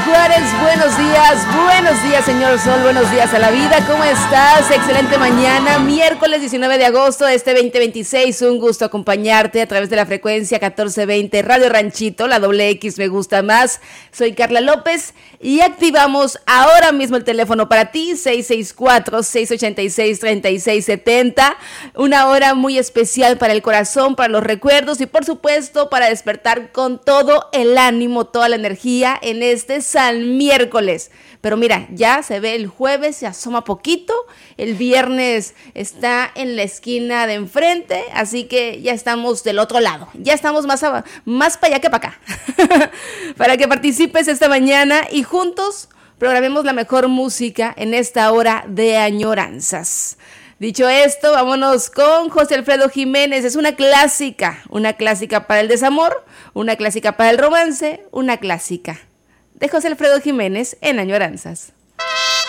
Juárez, buenos días señor Sol, buenos días a la vida, ¿cómo estás? Excelente mañana, miércoles 19 de agosto de este 2026, un gusto acompañarte a través de la frecuencia 1420 Radio Ranchito, la doble X me gusta más, soy Carla López y activamos ahora mismo el teléfono para ti, 664-686-3670, una hora muy especial para el corazón, para los recuerdos y por supuesto para despertar con todo el ánimo, toda la energía en este San Miércoles. Pero mira, ya se ve el jueves, se asoma poquito, el viernes está en la esquina de enfrente, así que ya estamos del otro lado, ya estamos más para allá que para acá, para que participes esta mañana y juntos programemos la mejor música en esta hora de añoranzas. Dicho esto, vámonos con José Alfredo Jiménez. Es una clásica para el desamor, una clásica para el romance, una clásica de José Alfredo Jiménez en Añoranzas.